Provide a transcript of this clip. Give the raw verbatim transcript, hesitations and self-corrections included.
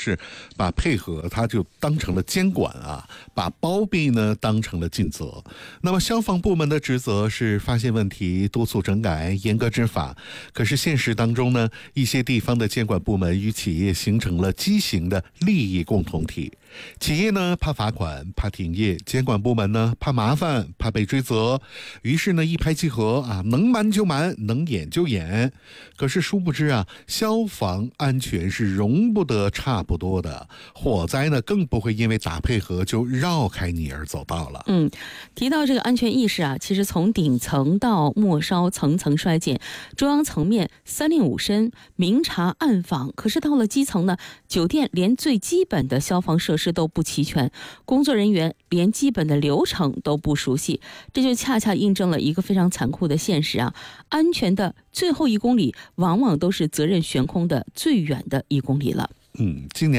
是把配合它就当成了监管啊，把包庇呢当成了尽责。那么消防部门的职责是发现问题、督促整改、严格执法。可是现实当中呢，一些地方的监管部门与企业形成了畸形的利益共同体。企业呢怕罚款、怕停业，监管部门呢怕麻烦、怕被追责，于是呢一拍即合啊，能瞒就瞒，能演就演。可是殊不知啊，消防安全是容不得差不多的，火灾呢更不会因为打配合就绕开你而走到了。 嗯，提到这个安全意识啊，其实从顶层到末梢层层衰减，中央层面三令五申、明察暗访，可是到了基层呢，酒店连最基本的消防设施都不齐全，工作人员连基本的流程都不熟悉，这就恰恰印证了一个非常残酷的现实啊！安全的最后一公里，往往都是责任悬空的最远的一公里了。 嗯，今年